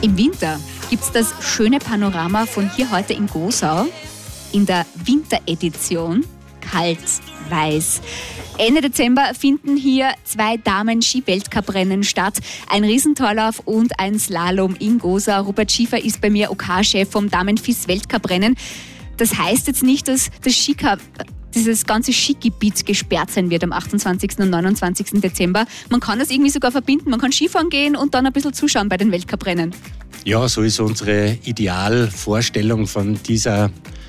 Im Winter gibt es das schöne Panorama von hier heute in Gosau in der Winteredition Kalt-Weiß. Ende Dezember finden hier 2 Damen-Ski-Weltcup-Rennen statt. Ein Riesentorlauf und ein Slalom in Gosau. Robert Schiefer ist bei mir OK-Chef vom Damen-FIS-Weltcup-Rennen. Das heißt jetzt nicht, dass das dieses ganze Skigebiet gesperrt sein wird am 28. und 29. Dezember. Man kann das irgendwie sogar verbinden. Man kann Skifahren gehen und dann ein bisschen zuschauen bei den Weltcuprennen. Ja, so ist unsere Idealvorstellung von diesem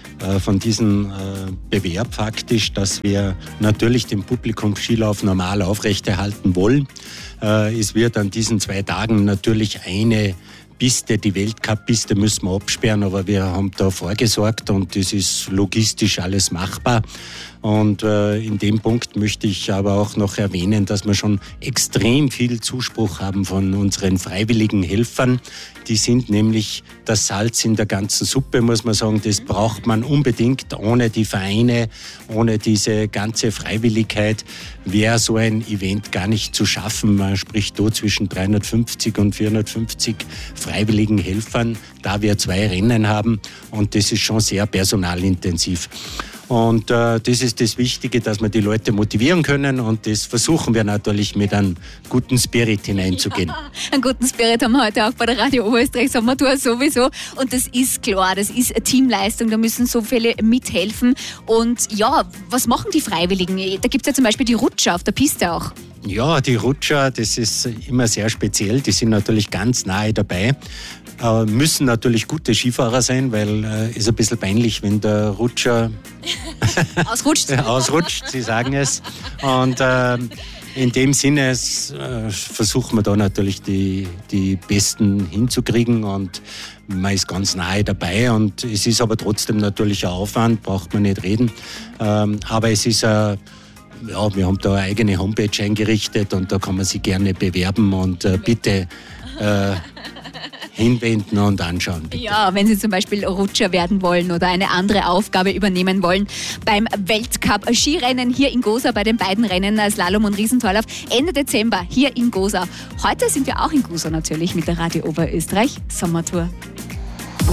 Bewerb faktisch, dass wir natürlich den Publikumsskilauf normal aufrechterhalten wollen. Es wird an diesen 2 Tagen natürlich eine Piste, die Weltcup-Piste müssen wir absperren, aber wir haben da vorgesorgt und es ist logistisch alles machbar. Und in dem Punkt möchte ich aber auch noch erwähnen, dass wir schon extrem viel Zuspruch haben von unseren freiwilligen Helfern. Die sind nämlich das Salz in der ganzen Suppe, muss man sagen. Das braucht man unbedingt. Ohne die Vereine, ohne diese ganze Freiwilligkeit wäre so ein Event gar nicht zu schaffen. Man spricht da zwischen 350 und 450 freiwilligen Helfern, da wir 2 Rennen haben. Und das ist schon sehr personalintensiv. Und das ist das Wichtige, dass wir die Leute motivieren können und das versuchen wir natürlich mit einem guten Spirit hineinzugehen. Ja, einen guten Spirit haben wir heute auch bei der Radio Oberösterreich Sommertour sowieso und das ist klar, das ist eine Teamleistung, da müssen so viele mithelfen und ja, was machen die Freiwilligen? Da gibt es ja zum Beispiel die Rutscher auf der Piste auch. Ja, die Rutscher, das ist immer sehr speziell, die sind natürlich ganz nahe dabei. Müssen natürlich gute Skifahrer sein, weil ist ein bisschen peinlich, wenn der Rutscher ausrutscht, Sie sagen es. Und in dem Sinne versuchen wir da natürlich die Besten hinzukriegen und man ist ganz nahe dabei und es ist aber trotzdem natürlich ein Aufwand, braucht man nicht reden. Aber es ist wir haben da eine eigene Homepage eingerichtet und da kann man sich gerne bewerben und bitte hinwenden und anschauen. Bitte. Ja, wenn Sie zum Beispiel Rutscher werden wollen oder eine andere Aufgabe übernehmen wollen beim Weltcup-Skirennen hier in Gosau, bei den beiden Rennen Slalom und Riesentorlauf, Ende Dezember hier in Gosau. Heute sind wir auch in Gosau natürlich mit der Radio Oberösterreich Sommertour.